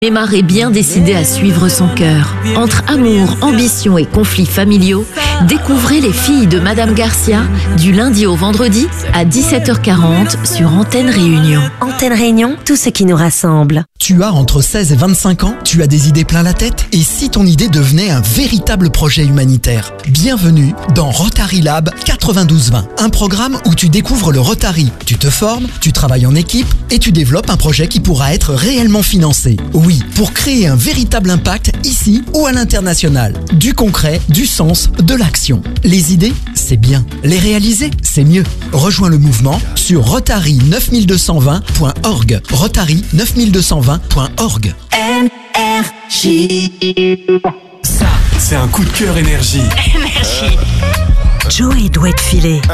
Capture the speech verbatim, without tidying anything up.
Neymar est bien décidé à suivre son cœur. Entre amour, ambition et conflits familiaux, découvrez Les Filles de Madame Garcia du lundi au vendredi à dix-sept heures quarante sur Antenne Réunion. Antenne Réunion, tout ce qui nous rassemble. Tu as entre seize et vingt-cinq ans, tu as des idées plein la tête? Et si ton idée devenait un véritable projet humanitaire? Bienvenue dans Rotary Lab quatre-vingt-douze vingt, un programme où tu découvres le Rotary. Tu te formes, tu travailles en équipe et tu développes un projet qui pourra être réellement financé. Oui, pour créer un véritable impact ici ou à l'international. Du concret, du sens, de l'action. Les idées, c'est bien. Les réaliser, c'est mieux. Rejoins le mouvement sur rotary neuf deux deux zéro point org. rotary neuf deux deux zéro point org. N R J. Ça, c'est un coup de cœur énergie. Énergie. Joey doit être filé.